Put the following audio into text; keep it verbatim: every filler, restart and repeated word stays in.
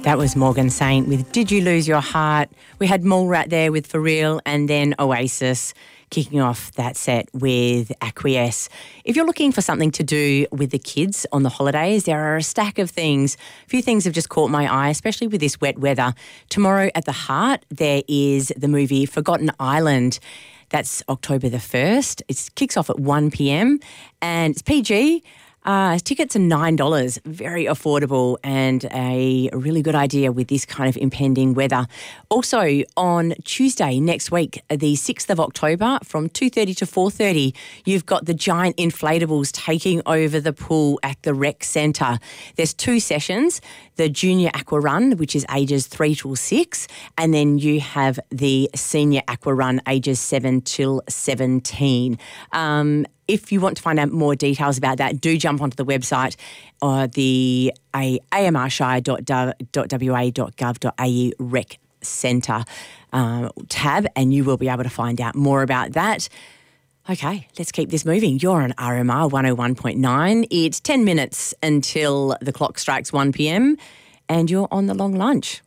That was Morgan Saint with Did You Lose Your Heart? We had Mallrat there with For Real, and then Oasis kicking off that set with Acquiesce. If you're looking for something to do with the kids on the holidays, there are a stack of things. A few things have just caught my eye, especially with this wet weather. Tomorrow at the Heart, there is the movie Forgotten Island. That's October the first. It kicks off at one p.m. and it's P G. Uh, tickets are nine dollars, very affordable and a really good idea with this kind of impending weather. Also, on Tuesday next week, the sixth of October, from two thirty to four thirty, you've got the giant inflatables taking over the pool at the Rec Centre. There's two sessions, the Junior Aqua Run, which is ages three till six, and then you have the Senior Aqua Run, ages seven till seventeen. Um, If you want to find out more details about that, do jump onto the website or the a m r shire dot w a dot gov dot a u Rec Centre um, tab, and you will be able to find out more about that. Okay, let's keep this moving. You're on R M R one oh one point nine. It's ten minutes until the clock strikes one p.m. and you're on the long lunch.